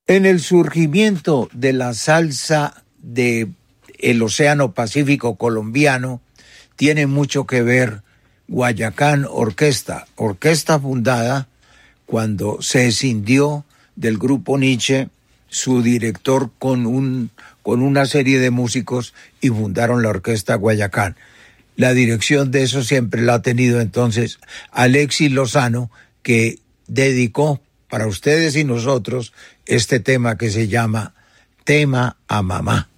En el surgimiento de la salsa del Océano Pacífico colombiano tiene mucho que ver Guayacán Orquesta, orquesta fundada cuando se escindió del grupo Nietzsche, su director con una serie de músicos, y fundaron la Orquesta Guayacán. La dirección de eso siempre la ha tenido entonces Alexis Lozano, que dedicó para ustedes y nosotros este tema que se llama Tema a Mamá.